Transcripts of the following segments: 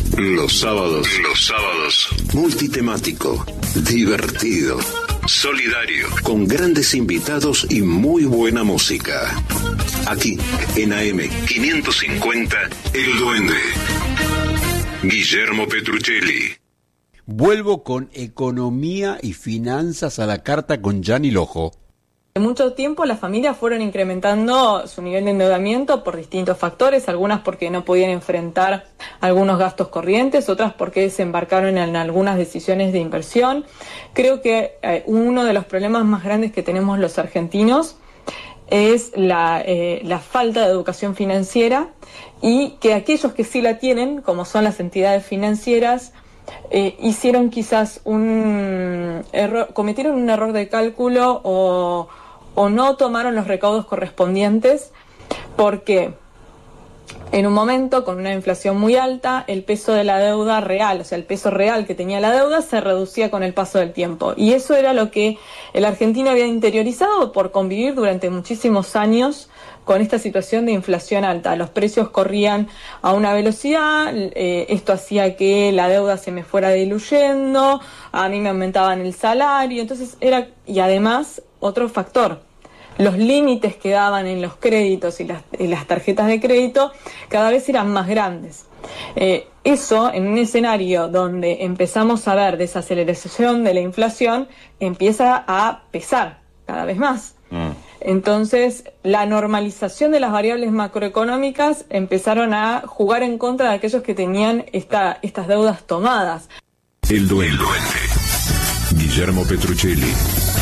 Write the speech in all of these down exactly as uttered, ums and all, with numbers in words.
Los sábados, los sábados, multitemático, divertido, solidario, con grandes invitados y muy buena música. Aquí, en A M quinientos cincuenta, El Duende. Guillermo Petruccelli. Vuelvo con economía y finanzas a la carta con Gianni Lojo. En mucho tiempo las familias fueron incrementando su nivel de endeudamiento por distintos factores, algunas porque no podían enfrentar algunos gastos corrientes, otras porque se embarcaron en algunas decisiones de inversión. Creo que eh, uno de los problemas más grandes que tenemos los argentinos es la, eh, la falta de educación financiera, y que aquellos que sí la tienen, como son las entidades financieras, Eh, hicieron quizás un error, cometieron un error de cálculo o, o no tomaron los recaudos correspondientes, porque en un momento con una inflación muy alta, el peso de la deuda real, o sea, el peso real que tenía la deuda se reducía con el paso del tiempo. Y eso era lo que el argentino había interiorizado por convivir durante muchísimos años con esta situación de inflación alta. Los precios corrían a una velocidad, eh, esto hacía que la deuda se me fuera diluyendo, a mí me aumentaban el salario, entonces era, y además otro factor, los límites que daban en los créditos y las, y las tarjetas de crédito cada vez eran más grandes. Eh, eso, en un escenario donde empezamos a ver desaceleración de la inflación, empieza a pesar cada vez más. Mm. Entonces, la normalización de las variables macroeconómicas empezaron a jugar en contra de aquellos que tenían esta, estas deudas tomadas. El Duende. Guillermo Petruccelli.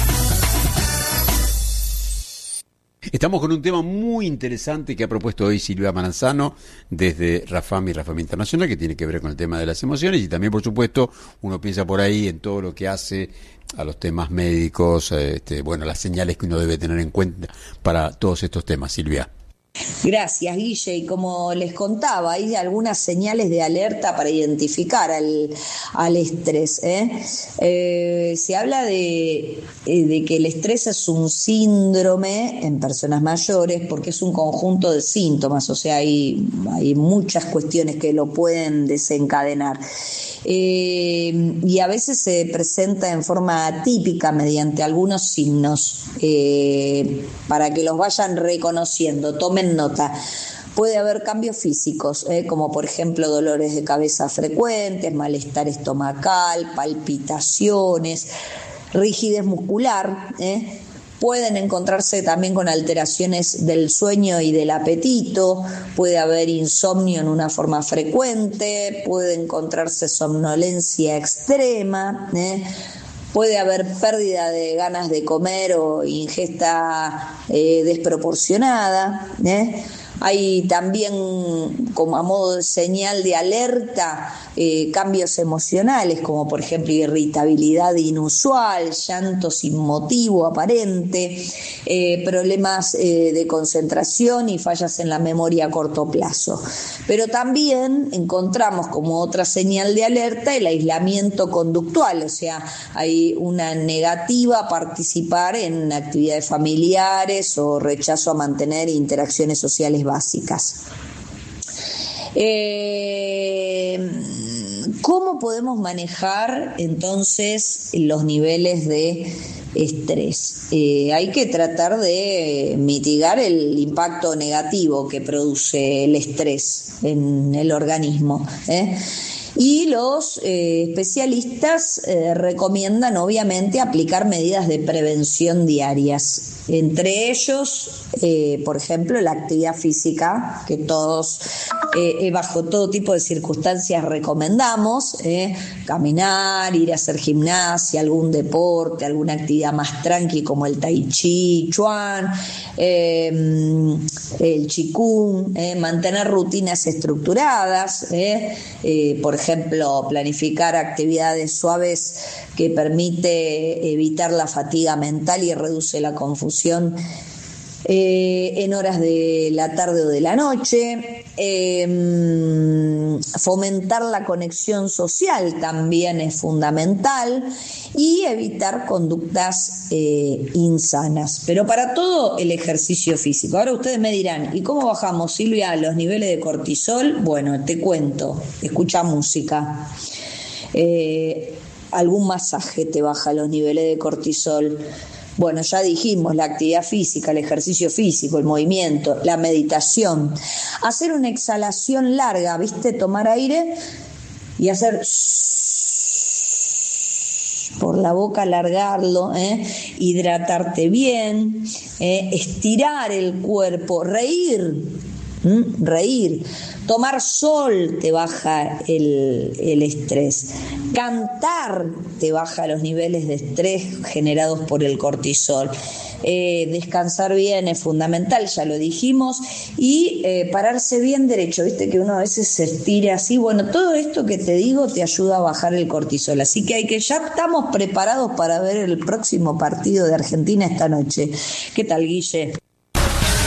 Estamos con un tema muy interesante que ha propuesto hoy Silvia Maranzano desde Rafam y Rafam Internacional, que tiene que ver con el tema de las emociones, y también, por supuesto, uno piensa por ahí en todo lo que hace a los temas médicos, este, bueno, las señales que uno debe tener en cuenta para todos estos temas. Silvia. Gracias, Guille. Y como les contaba, hay algunas señales de alerta para identificar al, al estrés. ¿eh? Eh, se habla de, de que el estrés es un síndrome en personas mayores porque es un conjunto de síntomas, o sea, hay, hay muchas cuestiones que lo pueden desencadenar. Eh, y a veces se presenta en forma atípica mediante algunos signos, eh, para que los vayan reconociendo, tomen nota. Puede haber cambios físicos, eh, como por ejemplo dolores de cabeza frecuentes, malestar estomacal, palpitaciones, rigidez muscular, eh. Pueden encontrarse también con alteraciones del sueño y del apetito, puede haber insomnio en una forma frecuente, puede encontrarse somnolencia extrema, ¿eh? Puede haber pérdida de ganas de comer o ingesta eh, desproporcionada, ¿eh? Hay también, como a modo de señal de alerta, eh, cambios emocionales, como por ejemplo irritabilidad inusual, llanto sin motivo aparente, eh, problemas eh, de concentración y fallas en la memoria a corto plazo. Pero también encontramos como otra señal de alerta el aislamiento conductual, o sea, hay una negativa a participar en actividades familiares o rechazo a mantener interacciones sociales básicas. Eh, ¿Cómo podemos manejar entonces los niveles de estrés? Eh, hay que tratar de mitigar el impacto negativo que produce el estrés en el organismo, ¿eh? Y los eh, especialistas eh, recomiendan obviamente aplicar medidas de prevención diarias. Entre ellos, eh, por ejemplo, la actividad física, que todos eh, bajo todo tipo de circunstancias recomendamos, eh, caminar, ir a hacer gimnasia, algún deporte, alguna actividad más tranqui como el tai chi, chuan, eh, el qigong, eh, mantener rutinas estructuradas, eh, eh, por ejemplo, planificar actividades suaves que permite evitar la fatiga mental y reduce la confusión eh, en horas de la tarde o de la noche. Eh, fomentar la conexión social también es fundamental y evitar conductas eh, insanas. Pero para todo el ejercicio físico. Ahora ustedes me dirán, ¿y cómo bajamos, Silvia, los niveles de cortisol? Bueno, te cuento, escucha música. Eh, algún masaje te baja los niveles de cortisol. Bueno, ya dijimos, la actividad física, el ejercicio físico, el movimiento, la meditación. Hacer una exhalación larga, ¿viste? Tomar aire y hacer por la boca, alargarlo, ¿eh? Hidratarte bien, ¿eh? Estirar el cuerpo, reír, ¿Mm? reír. Tomar sol te baja el, el estrés. Cantar te baja los niveles de estrés generados por el cortisol. Eh, descansar bien es fundamental, ya lo dijimos. Y eh, pararse bien derecho, viste que uno a veces se estira así. Bueno, todo esto que te digo te ayuda a bajar el cortisol. Así que hay que ya estamos preparados para ver el próximo partido de Argentina esta noche. ¿Qué tal, Guille?